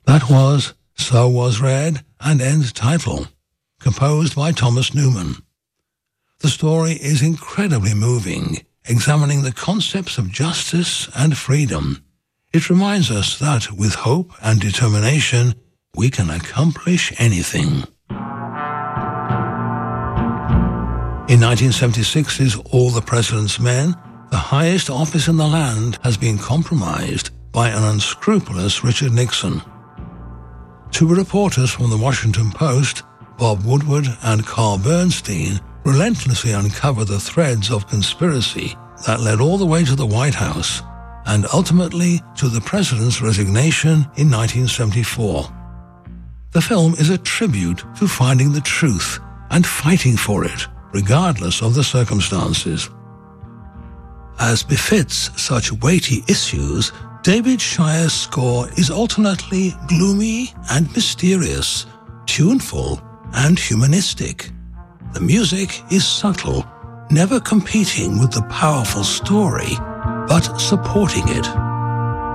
That was So Was Red and End Title, composed by Thomas Newman. The story is incredibly moving, examining the concepts of justice and freedom. It reminds us that with hope and determination, we can accomplish anything. In 1976's All the President's Men, the highest office in the land has been compromised by an unscrupulous Richard Nixon. Two reporters from the Washington Post, Bob Woodward and Carl Bernstein, relentlessly uncover the threads of conspiracy that led all the way to the White House and ultimately to the president's resignation in 1974. The film is a tribute to finding the truth and fighting for it, regardless of the circumstances. As befits such weighty issues, David Shire's score is alternately gloomy and mysterious, tuneful and humanistic. The music is subtle, never competing with the powerful story, but supporting it.